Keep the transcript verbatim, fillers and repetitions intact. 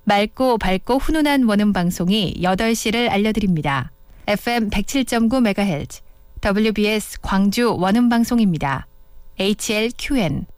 맑고 밝고 훈훈한 원음 방송이 여덟 시를 알려드립니다. 에프엠 백칠 점 구 메가헤르츠 더블유비에스 광주 원음 방송입니다. 에이치엘큐엔